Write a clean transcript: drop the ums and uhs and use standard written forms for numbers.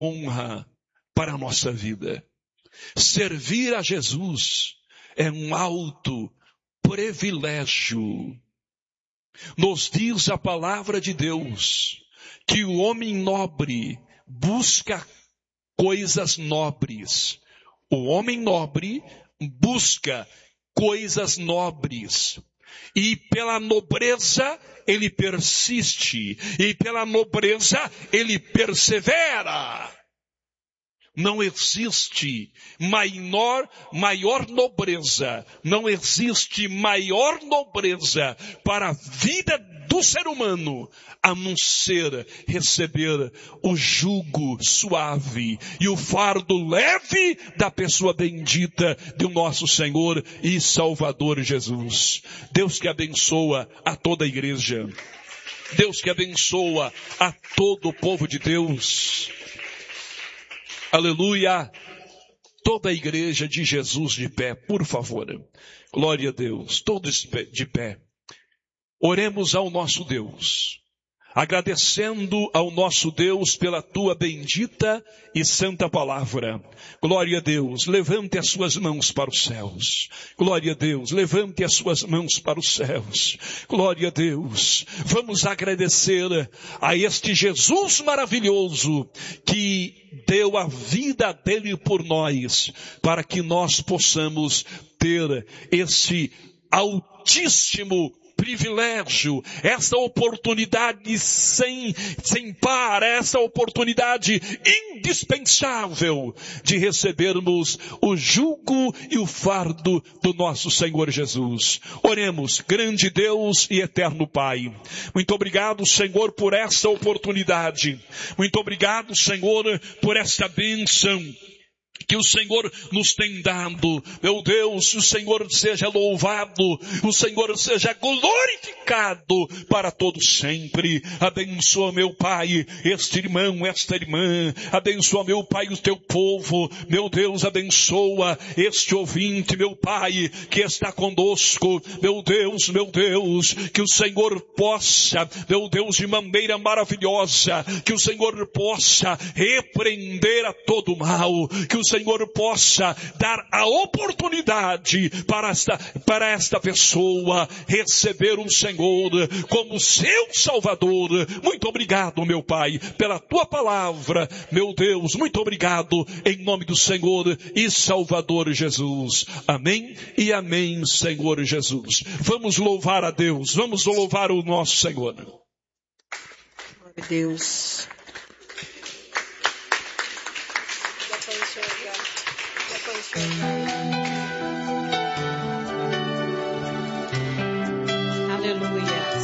honra para a nossa vida. Servir a Jesus é um alto privilégio. Nos diz a palavra de Deus que o homem nobre busca coisas nobres. O homem nobre busca coisas nobres. E pela nobreza ele persiste. E pela nobreza ele persevera. Não existe maior nobreza, não existe maior nobreza para a vida do ser humano, a não ser receber o jugo suave e o fardo leve da pessoa bendita do nosso Senhor e Salvador Jesus. Deus que abençoa a toda a igreja. Deus que abençoa a todo o povo de Deus. Aleluia! Toda a igreja de Jesus de pé, por favor. Glória a Deus. Todos de pé. Oremos ao nosso Deus. Agradecendo ao nosso Deus pela tua bendita e santa palavra. Glória a Deus. Levante as suas mãos para os céus. Glória a Deus. Levante as suas mãos para os céus. Glória a Deus. Vamos agradecer a este Jesus maravilhoso que deu a vida dele por nós, para que nós possamos ter esse altíssimo privilégio, essa oportunidade sem par, essa oportunidade indispensável de recebermos o jugo e o fardo do nosso Senhor Jesus. Oremos, grande Deus e eterno Pai. Muito obrigado, Senhor, por essa oportunidade. Muito obrigado, Senhor, por esta bênção que o Senhor nos tem dado. Meu Deus, o Senhor seja louvado, o Senhor seja glorificado para todo sempre. Abençoa, meu Pai, este irmão, esta irmã. Abençoa, meu Pai, o teu povo. Meu Deus, abençoa este ouvinte, meu Pai, que está conosco. Meu Deus, que o Senhor possa, meu Deus, de maneira maravilhosa, que o Senhor possa repreender a todo mal, que o Senhor possa dar a oportunidade para esta pessoa receber o Senhor como seu Salvador. Muito obrigado, meu Pai, pela tua palavra, meu Deus, muito obrigado em nome do Senhor e Salvador Jesus. Amém e amém, Senhor Jesus. Vamos louvar a Deus, vamos louvar o nosso Senhor. Glória a Deus. Já foi o Senhor.